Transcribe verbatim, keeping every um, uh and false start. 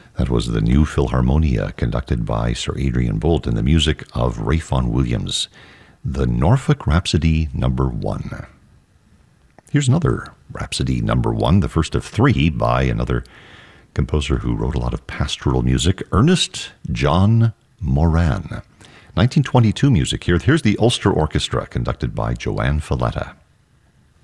That was the New Philharmonia, conducted by Sir Adrian Boult, and the music of Ralph Vaughan Williams, the Norfolk Rhapsody number one. Here's another Rhapsody number one, the first of three by another composer who wrote a lot of pastoral music, Ernest John Moran. nineteen twenty-two music here. Here's the Ulster Orchestra, conducted by Joanne Falletta.